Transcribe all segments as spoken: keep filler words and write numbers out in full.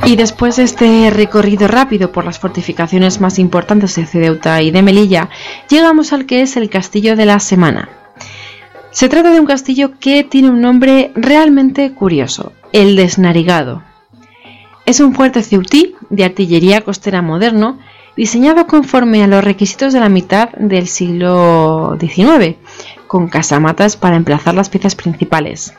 Y después de este recorrido rápido por las fortificaciones más importantes de Ceuta y de Melilla, llegamos al que es el castillo de la semana. Se trata de un castillo que tiene un nombre realmente curioso, el Desnarigado. Es un fuerte ceutí de artillería costera moderno, diseñado conforme a los requisitos de la mitad del siglo diecinueve, con casamatas para emplazar las piezas principales.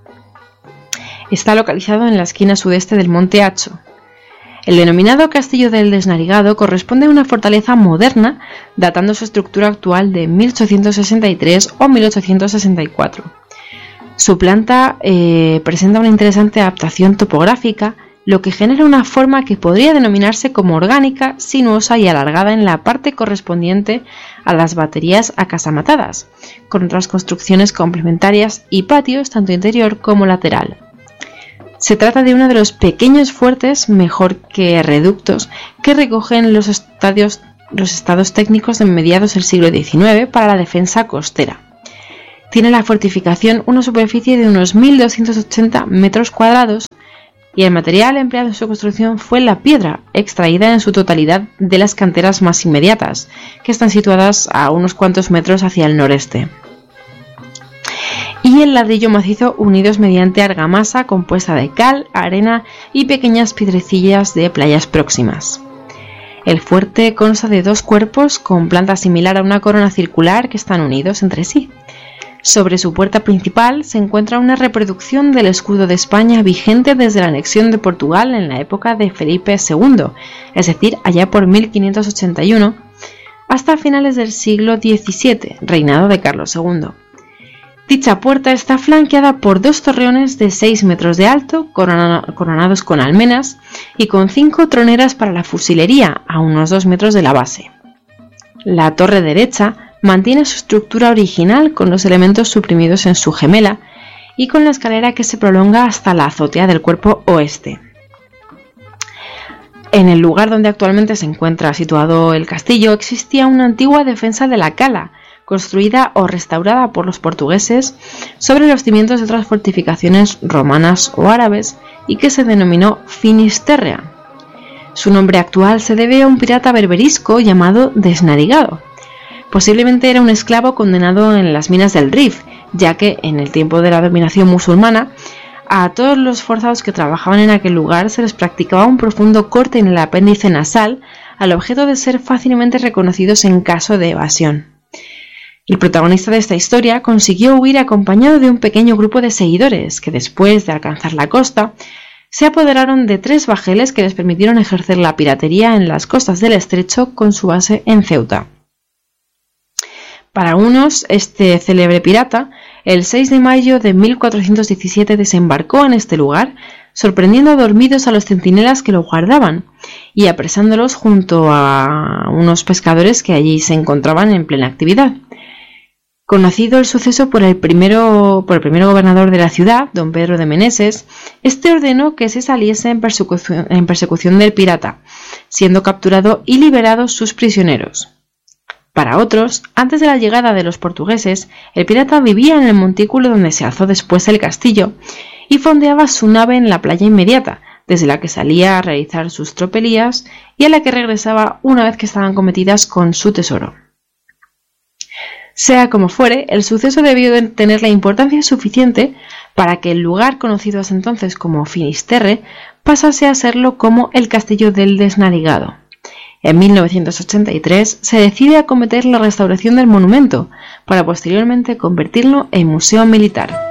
Está localizado en la esquina sudeste del Monte Acho. El denominado Castillo del Desnarigado corresponde a una fortaleza moderna, datando su estructura actual de mil ochocientos sesenta y tres o mil ochocientos sesenta y cuatro. Su planta eh, presenta una interesante adaptación topográfica, lo que genera una forma que podría denominarse como orgánica, sinuosa y alargada en la parte correspondiente a las baterías acasamatadas, con otras construcciones complementarias y patios tanto interior como lateral. Se trata de uno de los pequeños fuertes, mejor que reductos, que recogen los, estadios, los estados técnicos de mediados del siglo diecinueve para la defensa costera. Tiene la fortificación una superficie de unos mil doscientos ochenta metros cuadrados y el material empleado en su construcción fue la piedra, extraída en su totalidad de las canteras más inmediatas, que están situadas a unos cuantos metros hacia el noreste, y el ladrillo macizo unidos mediante argamasa compuesta de cal, arena y pequeñas piedrecillas de playas próximas. El fuerte consta de dos cuerpos con planta similar a una corona circular que están unidos entre sí. Sobre su puerta principal se encuentra una reproducción del escudo de España vigente desde la anexión de Portugal en la época de Felipe segundo, es decir, allá por mil quinientos ochenta y uno, hasta finales del siglo diecisiete, reinado de Carlos segundo. Dicha puerta está flanqueada por dos torreones de seis metros de alto, coronados con almenas, y con cinco troneras para la fusilería, a unos dos metros de la base. La torre derecha mantiene su estructura original con los elementos suprimidos en su gemela y con la escalera que se prolonga hasta la azotea del cuerpo oeste. En el lugar donde actualmente se encuentra situado el castillo existía una antigua defensa de la cala, construida o restaurada por los portugueses sobre los cimientos de otras fortificaciones romanas o árabes y que se denominó Finisterrea. Su nombre actual se debe a un pirata berberisco llamado Desnarigado. Posiblemente era un esclavo condenado en las minas del Rif, ya que en el tiempo de la dominación musulmana a todos los forzados que trabajaban en aquel lugar se les practicaba un profundo corte en el apéndice nasal al objeto de ser fácilmente reconocidos en caso de evasión. El protagonista de esta historia consiguió huir acompañado de un pequeño grupo de seguidores que, después de alcanzar la costa, se apoderaron de tres bajeles que les permitieron ejercer la piratería en las costas del estrecho con su base en Ceuta. Para unos, este célebre pirata, el seis de mayo de mil cuatrocientos diecisiete desembarcó en este lugar, sorprendiendo dormidos a los centinelas que lo guardaban y apresándolos junto a unos pescadores que allí se encontraban en plena actividad. Conocido el suceso por el primero, por el primer gobernador de la ciudad, don Pedro de Meneses, este ordenó que se saliese en persecución, en persecución del pirata, siendo capturado y liberados sus prisioneros. Para otros, antes de la llegada de los portugueses, el pirata vivía en el montículo donde se alzó después el castillo y fondeaba su nave en la playa inmediata, desde la que salía a realizar sus tropelías y a la que regresaba una vez que estaban cometidas con su tesoro. Sea como fuere, el suceso debió de tener la importancia suficiente para que el lugar conocido hasta entonces como Finisterre pasase a serlo como el Castillo del Desnarigado. En mil novecientos ochenta y tres se decide acometer la restauración del monumento para posteriormente convertirlo en museo militar.